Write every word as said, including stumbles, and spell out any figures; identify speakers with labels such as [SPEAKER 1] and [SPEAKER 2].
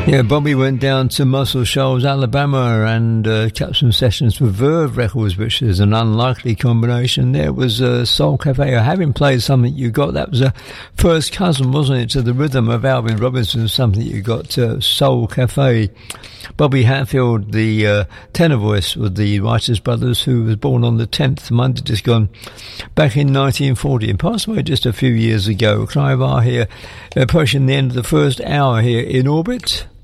[SPEAKER 1] Yeah, Bobby went down to Muscle Shoals, Alabama, and uh, kept some sessions with Verve Records, which is an unlikely combination. There was uh, Soul Cafe. Having played Something You Got, that was a first cousin, wasn't it, to the rhythm of Alvin Robinson, Something You Got, uh, Soul Cafe. Bobby Hatfield, the uh, tenor voice with the Writers Brothers, who was born on the tenth, Monday just gone, back in nineteen forty, and passed away just a few years ago. Clive R here, approaching the end of the first hour here in Orbit.